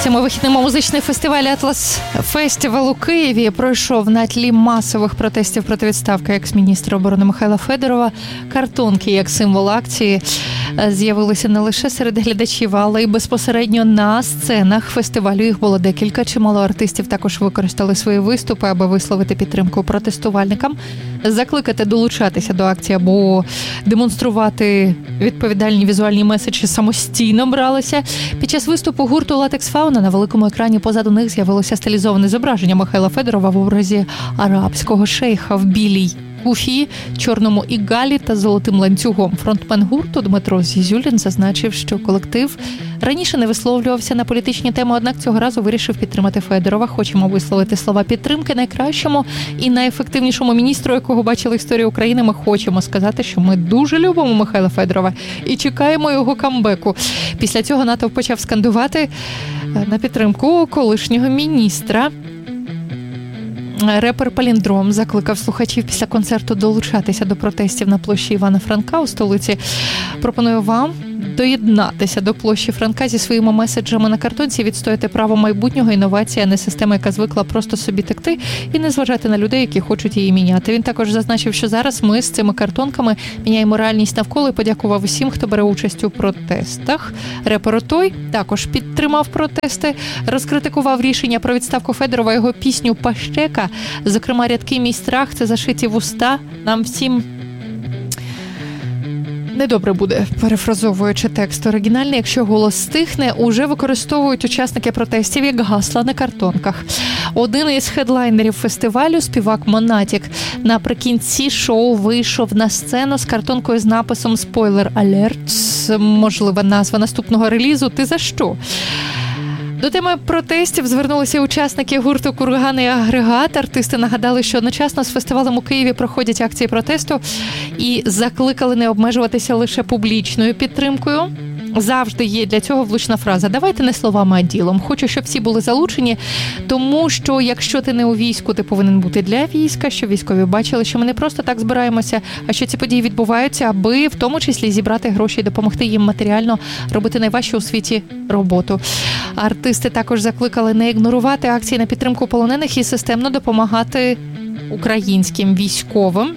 Цими вихідними музичний фестиваль «Атлас Фестивал» у Києві пройшов на тлі масових протестів проти відставки екс-міністра оборони Михайла Федорова. Картонки, як символ акції, з'явилися не лише серед глядачів, але й безпосередньо на сценах фестивалю. Їх було декілька. Чимало артистів також використали свої виступи, аби висловити підтримку протестувальникам, закликати долучатися до акції або демонструвати відповідальні візуальні меседжі самостійно бралися. Під час виступу гурту «Латекс Фауна» на великому екрані позаду них з'явилося стилізоване зображення Михайла Федорова в образі арабського шейха в білій куфі, чорному ігалі та золотим ланцюгом. Фронтмен гурту Дмитро Зізюлін зазначив, що колектив раніше не висловлювався на політичні теми, однак цього разу вирішив підтримати Федорова. Хочемо висловити слова підтримки найкращому і найефективнішому міністру, якого бачила історія України. Ми хочемо сказати, що ми дуже любимо Михайла Федорова і чекаємо його камбеку. Після цього натовп почав скандувати на підтримку колишнього міністра. Репер Паліндром закликав слухачів після концерту долучатися до протестів на площі Івана Франка у столиці. Пропоную вам доєднатися до площі Франка зі своїми меседжами на картонці, відстояти право майбутнього, інновації, а не система, яка звикла просто собі текти, і не зважати на людей, які хочуть її міняти. Він також зазначив, що зараз ми з цими картонками міняємо реальність навколо, і подякував усім, хто бере участь у протестах. Репер той також підтримав протести, розкритикував рішення про відставку Федорова, його пісню «Пащека». Зокрема, рядки «Мій страх» – це зашиті вуста. Нам всім недобре буде, перефразовуючи текст оригінальний, якщо голос стихне, уже використовують учасники протестів як гасла на картонках. Один із хедлайнерів фестивалю, співак Монатік, наприкінці шоу вийшов на сцену з картонкою з написом «Спойлер алерт», можлива назва наступного релізу «Ти за що?». До теми протестів звернулися учасники гурту «Курган і Агрегат». Артисти нагадали, що одночасно з фестивалем у Києві проходять акції протесту і закликали не обмежуватися лише публічною підтримкою. Завжди є для цього влучна фраза «давайте не словами, а ділом». Хочу, щоб всі були залучені, тому що якщо ти не у війську, ти повинен бути для війська, щоб військові бачили, що ми не просто так збираємося, а що ці події відбуваються, аби в тому числі зібрати гроші і допомогти їм матеріально робити найважчу у світі роботу. Артисти також закликали не ігнорувати акції на підтримку полонених і системно допомагати українським військовим.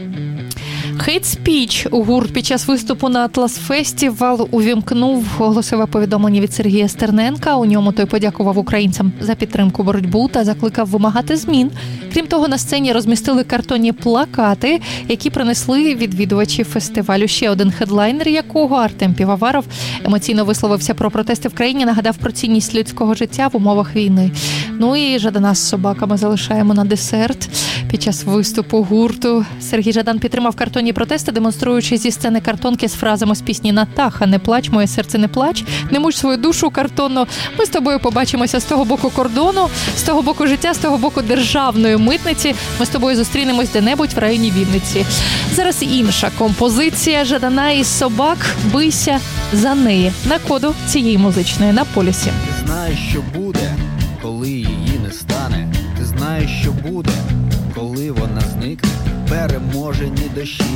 Хейт спіч у гурт під час виступу на «Атлас Фестивал» увімкнув голосове повідомлення від Сергія Стерненка. У ньому той подякував українцям за підтримку боротьбу та закликав вимагати змін. Крім того, на сцені розмістили картонні плакати, які принесли відвідувачі фестивалю. Ще один хедлайнер, якого Артем Півоваров емоційно висловився про протести в країні, нагадав про цінність людського життя в умовах війни. Ну і Жадана з собаками залишаємо на десерт. Під час виступу гурту Сергій Жадан підтримав картонні протести, демонструючи зі сцени картонки з фразами з пісні «Натаха, не плач, моє серце не плач, не муч свою душу картонну, ми з тобою побачимося з того боку кордону, з того боку життя, з того боку державної митниці, ми з тобою зустрінемось де-небудь в районі Вінниці». Зараз інша композиція Жадана із собак «Бийся за неї» на коду цієї музичної на полюсі. Ти знаєш, що буде, коли її не стане, ти знаєш, що буде, коли вона зникне, переможені дощі